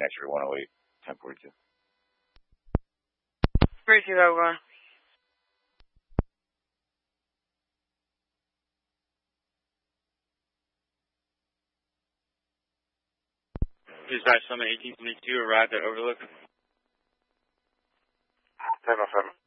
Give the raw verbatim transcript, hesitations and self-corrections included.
X-ray one oh eight, ten forty-two. forty-two, that one. Dispatch Summit eighteen twenty-two arrived at Overlook. ten oh seven.